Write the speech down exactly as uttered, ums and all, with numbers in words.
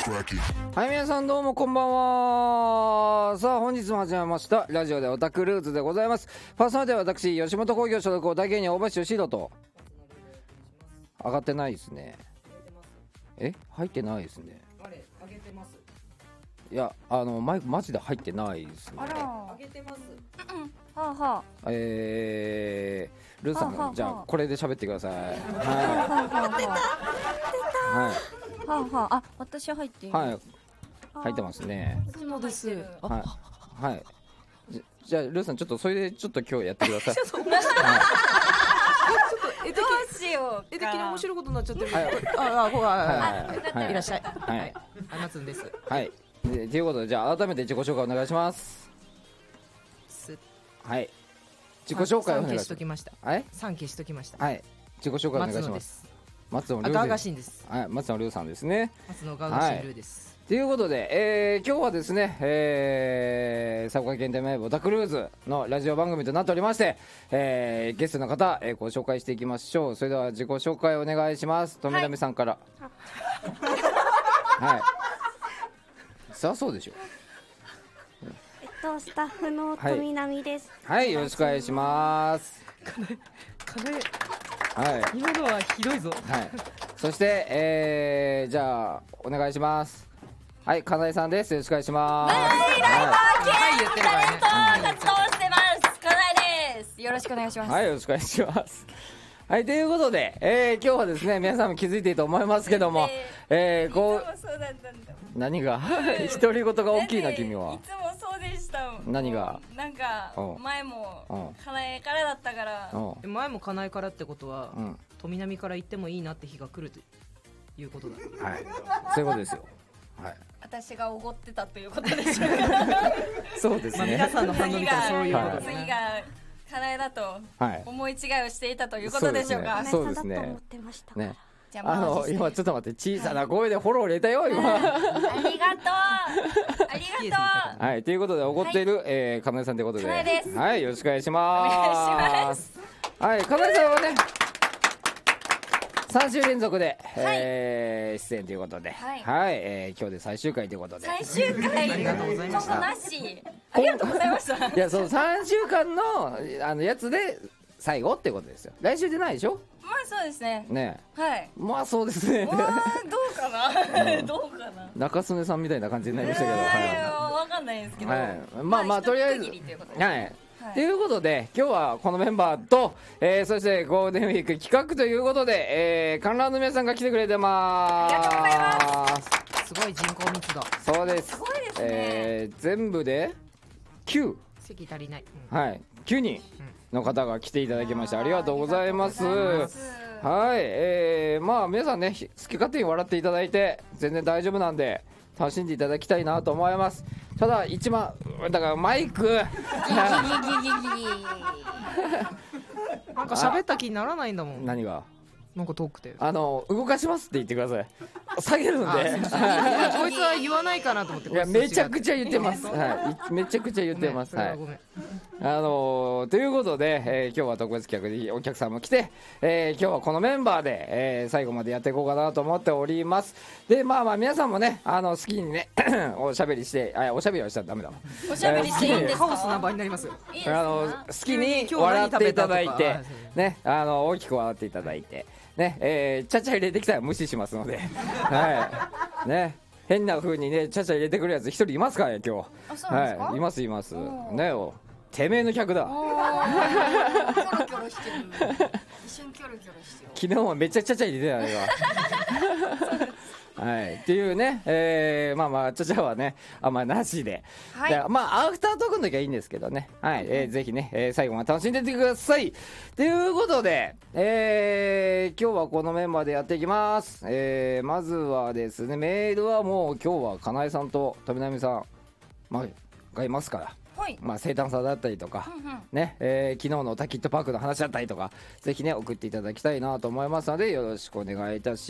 はい、皆さんどうもこんばんは。さあ本日も始めましたラジオでオタクルーツでございます。パーソナリティは私吉本興業所属オタ芸人大橋義弘と。上がってないですね。え入ってないですね。 あれ上げてます。 いやあのマイクマジで入ってないですね。 あら上げてます。 はあはえー、ルーさん、 はあはあじゃあこれで喋ってください。 あははあはあいははあはああ私入っていいるはい入ってますね。 私もです。 はいはい。じじゃあルーさんちょっとそれでちょっと今日やってください。 え、 どうしようえ、的に面白いことになっちゃってる。 はいあ、あ、ここは、 はいはいいらっしゃい。 はいあ、なつんです。 はい。でということでじゃあ改めて自己紹介お願いします。 す。 はい。自己紹介お願い消します。 しときました。 はい三消しときました。 はい。自己紹介お願い松しま。 野ですす。 松野龍あ、ガーガさん。 シンです。 はい、松野龍さんですね。 松野ガーガシンルーです。 ということで、えー、今日はですね、えー、佐岡県で名簿オタクルーズのラジオ番組となっておりまして、えー、ゲストの方、えー、ご紹介していきましょう。それでは自己紹介お願いします。富波さんから。はい。さあそうでしょう。 えっとスタッフの富波です。 はい、よろしくお願いします。 金、 はい。 今のはひどいぞ。 はい。そして、えー、じゃあお願いします。はい、金井さんです。よろしくお願いします。ははい、言ってるからね。 活動してますかなえです。よろしくお願いします。 い、はい、よろしくお願いします。はい、ということで、えー、今日はですね、皆さんも気づいていると思いますけども、えー、こうそうだったんだ。 何が独り言が大きいな君は。 いつもそうでしたもん。 何がなんかうん前もうんかなえからだったから。 うん前も金井からってことは、 うん富波から行ってもいいなって日が来るということだ。 はい、そういうことですよ。はい、 私がおごってたということでしょうまあ、 そうですね。 皆さんの反応見たらそういうことはいですね。 次がかなえだとはい、 思い違いをしていたということでしょうか。 そうですね。 かなえさんだと思ってましたから。 ね、 じゃああの満を持して今ちょっと待って小さな声でフォロー入れたよ今。 ありがとうありがとうはい、ということで怒っている、えー、金井さんということで、 金井ですはい、よろしくお願いします。 お願いしますはい、金井さんはね、さん週連続で、えー出演ということで、 はいえー今日で最終回ということで、 最終回ありがとうございました今後なしありがとうございましたいや、そのさんしゅうかんのあのやつで最後ってことですよ。来週でないでしょ。 まあそうですねねはいえ、まあそうですね。 わあどうかなどうかな中曽根さんみたいな感じになりましたけど、 えはーわかんないですけどい、はい、まあまあとりあえず、 一区切りということではい。 はいということで今日はこのメンバーと、えーそしてゴールデンウィーク企画ということで、えー、観覧の皆さんが来てくれてます。 ありがとうございますすごい人口密度。 そうです。 すごいですねえー全部できゅう、 席足りない。うんはい、きゅうにんの方が来ていただきましてありがとうございます。 ありがとうございますはい、えー、まあ皆さんねひ好き勝手に笑っていただいて全然大丈夫なんで楽しんでいただきたいなと思います。ただ一番だからマイクギギギギギなんか喋った気にならないんだもん。 何がなんか遠くて。 あの動かしますって言ってください。下げるんあで。 すいませんいやこいつは言わないかなと思って。 いやめちゃくちゃ言ってます。 ごはい、めちゃくちゃ言ってます。はい。 めんごめん。 あのーということで、えー今日は特別企画でお客さんも来て、えー今日はこのメンバーで、えー最後までやっていこうかなと思っております。でまあまあ皆さんもねあの好きにねおしゃべりしてあおしゃべりはしたらダメだわ。 おしゃべりしていいんですかカオスな場になりますよ。 いいですかあの好きに今日笑ってい何食べたとかただいてあそうねあの大きく笑っていただいてねえーちゃちゃ入れてきたら無視しますのではいね変な風にねちゃちゃ入れてくるやつ一人いますからね今日。 あそうなんですかはいいますいますおーねおてめえの客だ。 おーキョロキョロしてる一瞬キョロキョロしてる昨日もめっちゃちゃちゃ入れてたね今はいっていうね、えーまあまあちゃちゃはねあんまなしで、 はいでまあアフタートークの時はいいんですけどねはい、えーぜひね、えー最後まで楽しんでいってくださいということで、えー今日はこのメンバーでやっていきます、えーまずはですねメールはもう今日はかなえさんと富波さん、まあ、がいますからはいまあ、生誕祭だったりとか、 うんうんねえー昨日のタキットパークの話だったりとかぜひね送っていただきたいなと思いますのでよろしくお願いいたし